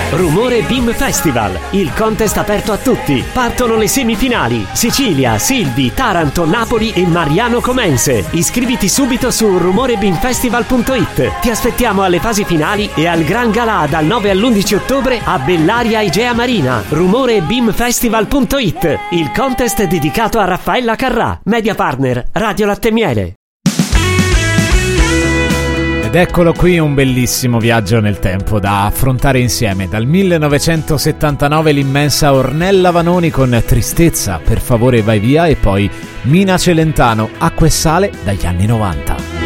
Rumore Beam Festival, il contest aperto a tutti. Partono le semifinali: Sicilia, Silvi, Taranto, Napoli e Mariano Comense. Iscriviti subito su rumorebeamfestival.it. Ti aspettiamo alle fasi finali e al Gran Galà dal 9 all'11 ottobre a Bellaria Igea Marina. Rumorebeamfestival.it. Il contest è dedicato a Raffaella Carrà, media partner Radio Latte Miele. Ed eccolo qui un bellissimo viaggio nel tempo da affrontare insieme. Dal 1979 l'immensa Ornella Vanoni con Tristezza, Per favore vai via, e poi Mina Celentano, Acqua e sale dagli anni 90.